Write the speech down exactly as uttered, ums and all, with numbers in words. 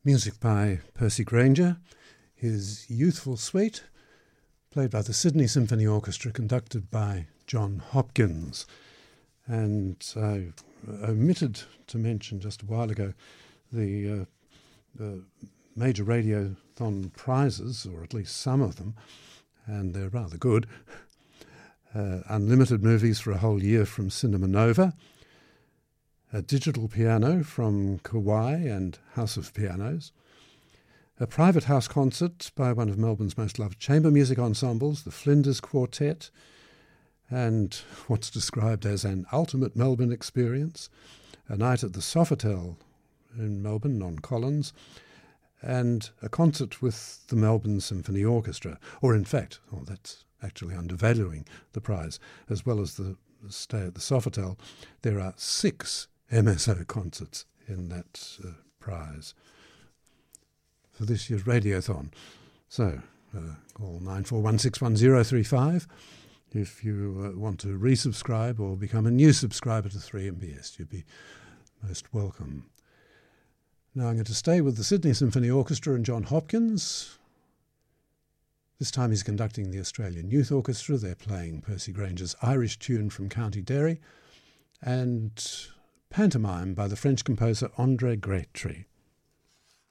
Music by Percy Grainger, his Youthful Suite, played by the Sydney Symphony Orchestra, conducted by John Hopkins. And I omitted to mention just a while ago the, uh, the major Radiothon prizes, or at least some of them, and they're rather good. Uh, unlimited movies for a whole year from Cinema Nova, a digital piano from Kauai and House of Pianos, a private house concert by one of Melbourne's most loved chamber music ensembles, the Flinders Quartet, and what's described as an ultimate Melbourne experience, a night at the Sofitel in Melbourne on Collins, and a concert with the Melbourne Symphony Orchestra, or in fact, oh, that's actually undervaluing the prize, as well as the stay at the Sofitel, there are six M S O concerts in that uh, prize for this year's Radiothon. So uh, call nine four one six one zero three five if you uh, want to resubscribe or become a new subscriber to three M B S. You'd be most welcome. Now I'm going to stay with the Sydney Symphony Orchestra and John Hopkins. This time he's conducting the Australian Youth Orchestra. They're playing Percy Grainger's Irish tune from County Derry and Pantomime by the French composer André Grétry.